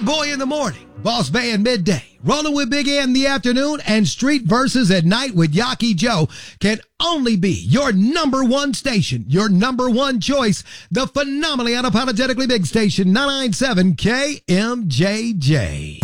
Big Boy in the morning, Boss Bay in midday, Rolling with Big A in the afternoon, and Street Versus at night with Yaki Joe can only be your number one station, your number one choice, the phenomenally unapologetically big station, 997 KMJJ.